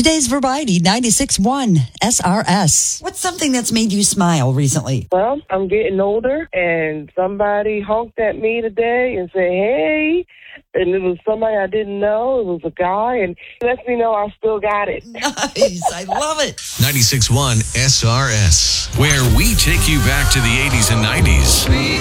Today's Variety 96.1 SRS. What's something that's made you smile recently? Well, I'm getting older, and somebody honked at me today and said, hey, and it was somebody I didn't know. It was a guy, and he lets me know I still got it. Nice. I love it. 96.1 SRS, where we take you back to the 80s and 90s.